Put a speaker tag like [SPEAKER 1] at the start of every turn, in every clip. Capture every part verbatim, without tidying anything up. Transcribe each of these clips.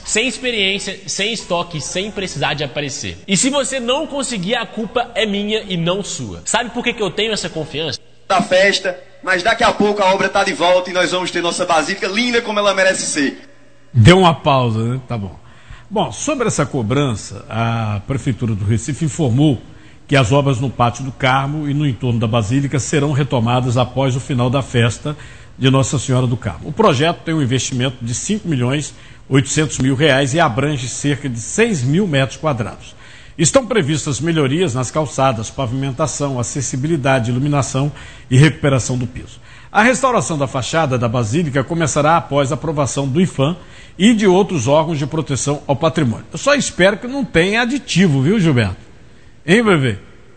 [SPEAKER 1] sem experiência, sem estoque, sem precisar de aparecer. E se você não conseguir, a culpa é minha e não sua. Sabe por que que eu tenho essa confiança?
[SPEAKER 2] Da festa, mas daqui a pouco a obra tá de volta e nós vamos ter nossa basílica linda como ela merece ser.
[SPEAKER 3] Deu uma pausa, né? Tá bom. Bom, sobre essa cobrança, a Prefeitura do Recife informou que as obras no Pátio do Carmo e no entorno da Basílica serão retomadas após o final da festa de Nossa Senhora do Carmo. O projeto tem um investimento de cinco milhões e oitocentos mil reais e abrange cerca de seis mil metros quadrados. Estão previstas melhorias nas calçadas, pavimentação, acessibilidade, iluminação e recuperação do piso. A restauração da fachada da Basílica começará após a aprovação do IPHAN e de outros órgãos de proteção ao patrimônio. Eu só espero que não tenha aditivo, viu, Gilberto? Hein, bebê?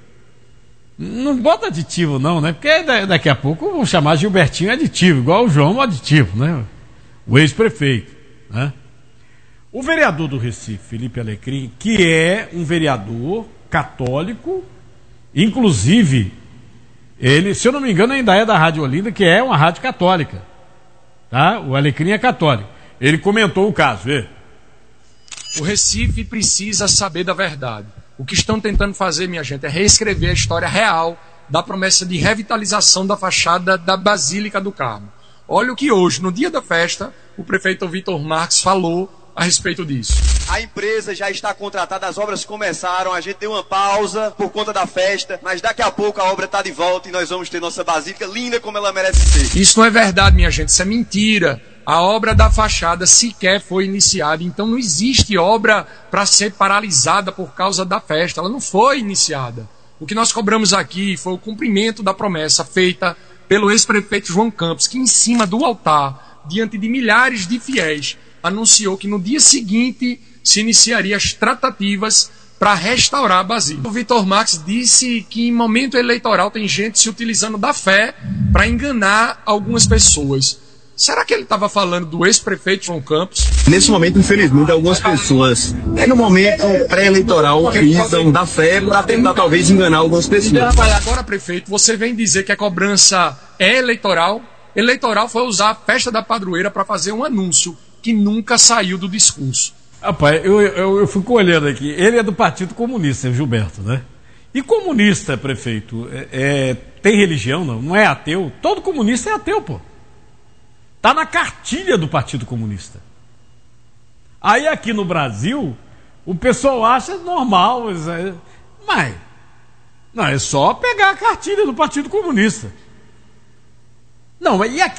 [SPEAKER 3] Não bota aditivo não, né? Porque daqui a pouco vão chamar Gilbertinho aditivo, igual o João aditivo, né? O ex-prefeito, né? O vereador do Recife, Felipe Alecrim, que é um vereador católico, inclusive, ele, se eu não me engano, ainda é da Rádio Olinda, que é uma rádio católica, tá? O Alecrim é católico. Ele comentou o caso, vê.
[SPEAKER 4] O Recife precisa saber da verdade. O que estão tentando fazer, minha gente, é reescrever a história real da promessa de revitalização da fachada da Basílica do Carmo. Olha o que hoje, no dia da festa, o prefeito Vitor Marques falou a respeito disso.
[SPEAKER 2] A empresa já está contratada, as obras começaram, a gente deu uma pausa por conta da festa, mas daqui a pouco a obra está de volta e nós vamos ter nossa Basílica linda como ela merece ser.
[SPEAKER 4] Isso não é verdade, minha gente, isso é mentira. A obra da fachada sequer foi iniciada, então não existe obra para ser paralisada por causa da festa, ela não foi iniciada. O que nós cobramos aqui foi o cumprimento da promessa feita pelo ex-prefeito João Campos, que em cima do altar, diante de milhares de fiéis, anunciou que no dia seguinte se iniciaria as tratativas para restaurar a Basílica. O Vitor Marques disse que em momento eleitoral tem gente se utilizando da fé para enganar algumas pessoas. Será que ele estava falando do ex-prefeito João Campos?
[SPEAKER 5] Nesse momento, infelizmente, algumas pessoas, é no momento pré-eleitoral, utilizam da fé para tentar talvez enganar algumas pessoas.
[SPEAKER 4] Agora, prefeito, você vem dizer que a cobrança é eleitoral? Eleitoral foi usar a festa da padroeira para fazer um anúncio que nunca saiu do discurso.
[SPEAKER 3] Rapaz, eu, eu, eu fico olhando aqui. Ele é do Partido Comunista, Gilberto, né? E comunista, prefeito, é, é, tem religião, não? Não é ateu? Todo comunista é ateu, pô. Está na cartilha do Partido Comunista. Aí aqui no Brasil, o pessoal acha normal, mas não, é só pegar a cartilha do Partido Comunista. Não, e aqui